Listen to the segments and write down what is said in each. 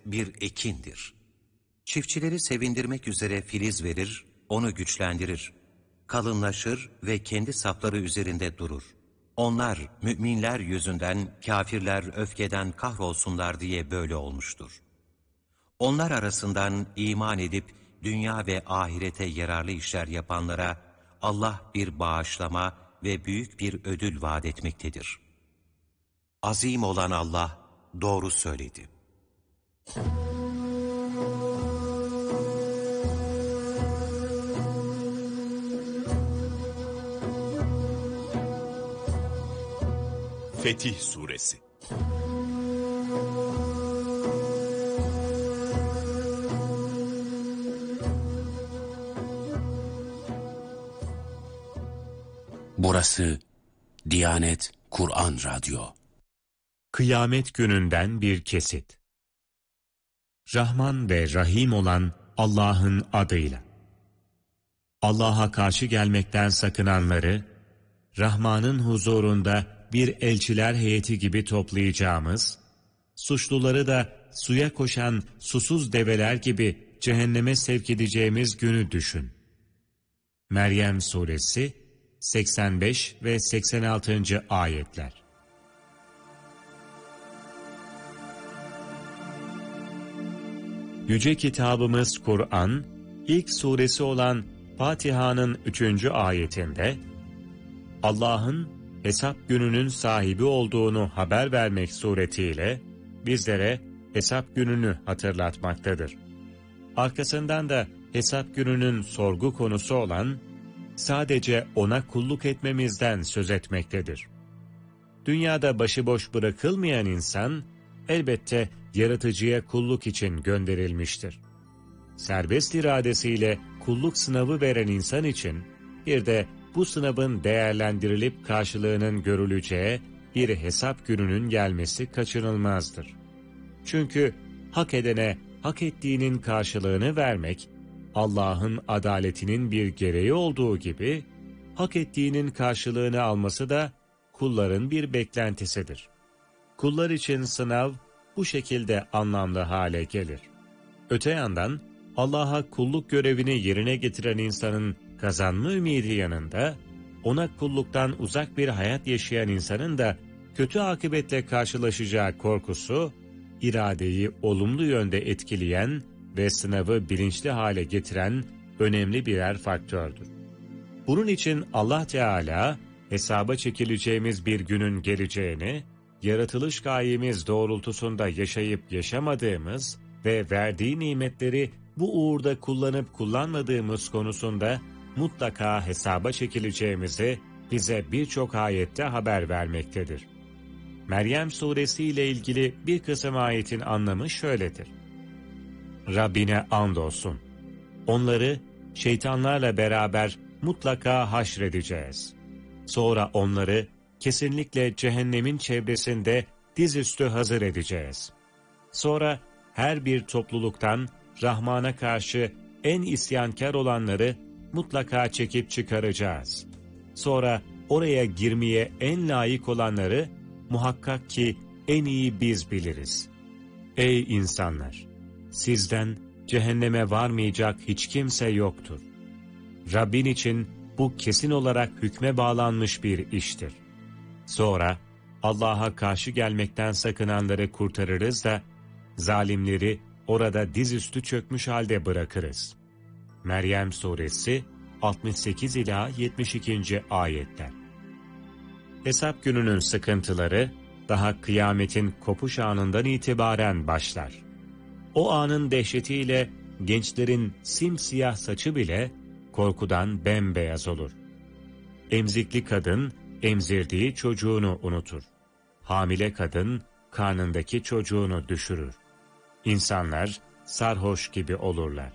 bir ekindir. Çiftçileri sevindirmek üzere filiz verir, onu güçlendirir. Kalınlaşır ve kendi sapları üzerinde durur. Onlar müminler yüzünden, kafirler öfkeden kahrolsunlar diye böyle olmuştur. Onlar arasından iman edip dünya ve ahirete yararlı işler yapanlara Allah bir bağışlama ve büyük bir ödül vaat etmektedir. Azim olan Allah doğru söyledi. Fetih Suresi. Burası Diyanet Kur'an Radyo. Kıyamet gününden bir kesit. Rahman ve Rahim olan Allah'ın adıyla. Allah'a karşı gelmekten sakınanları, Rahman'ın huzurunda bir elçiler heyeti gibi toplayacağımız, suçluları da suya koşan susuz develer gibi cehenneme sevk edeceğimiz günü düşün. Meryem Suresi 85 ve 86. ayetler. Yüce kitabımız Kur'an, ilk suresi olan Fatiha'nın 3. ayetinde, Allah'ın hesap gününün sahibi olduğunu haber vermek suretiyle bizlere hesap gününü hatırlatmaktadır. Arkasından da hesap gününün sorgu konusu olan sadece ona kulluk etmemizden söz etmektedir. Dünyada başıboş bırakılmayan insan elbette yaratıcıya kulluk için gönderilmiştir. Serbest iradesiyle kulluk sınavı veren insan için bir de bu sınavın değerlendirilip karşılığının görüleceği bir hesap gününün gelmesi kaçınılmazdır. Çünkü hak edene hak ettiğinin karşılığını vermek, Allah'ın adaletinin bir gereği olduğu gibi, hak ettiğinin karşılığını alması da kulların bir beklentisidir. Kullar için sınav bu şekilde anlamlı hale gelir. Öte yandan Allah'a kulluk görevini yerine getiren insanın kazanma ümidi yanında, ona kulluktan uzak bir hayat yaşayan insanın da kötü akıbetle karşılaşacağı korkusu, iradeyi olumlu yönde etkileyen ve sınavı bilinçli hale getiren önemli birer faktördür. Bunun için Allah Teala, hesaba çekileceğimiz bir günün geleceğini, yaratılış gayemiz doğrultusunda yaşayıp yaşamadığımız ve verdiği nimetleri bu uğurda kullanıp kullanmadığımız konusunda mutlaka hesaba çekileceğimizi bize birçok ayette haber vermektedir. Meryem Suresi ile ilgili bir kısım ayetin anlamı şöyledir. Rabbine andolsun. Onları şeytanlarla beraber mutlaka haşredeceğiz. Sonra onları kesinlikle cehennemin çevresinde dizüstü hazır edeceğiz. Sonra her bir topluluktan Rahman'a karşı en isyankar olanları mutlaka çekip çıkaracağız. Sonra oraya girmeye en layık olanları muhakkak ki en iyi biz biliriz. Ey insanlar! Sizden cehenneme varmayacak hiç kimse yoktur. Rabbin için bu kesin olarak hükme bağlanmış bir iştir. Sonra Allah'a karşı gelmekten sakınanları kurtarırız da zalimleri orada dizüstü çökmüş halde bırakırız. Meryem Suresi 68 ila 72. ayetler. Hesap gününün sıkıntıları daha kıyametin kopuş anından itibaren başlar. O anın dehşetiyle gençlerin simsiyah saçı bile korkudan bembeyaz olur. Emzikli kadın emzirdiği çocuğunu unutur. Hamile kadın karnındaki çocuğunu düşürür. İnsanlar sarhoş gibi olurlar.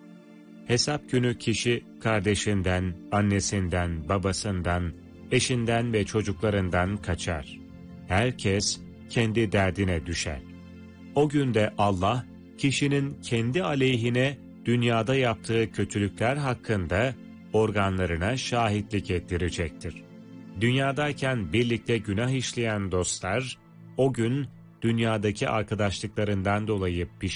Hesap günü kişi kardeşinden, annesinden, babasından, eşinden ve çocuklarından kaçar. Herkes kendi derdine düşer. O günde Allah, kişinin kendi aleyhine dünyada yaptığı kötülükler hakkında organlarına şahitlik ettirecektir. Dünyadayken birlikte günah işleyen dostlar, o gün dünyadaki arkadaşlıklarından dolayı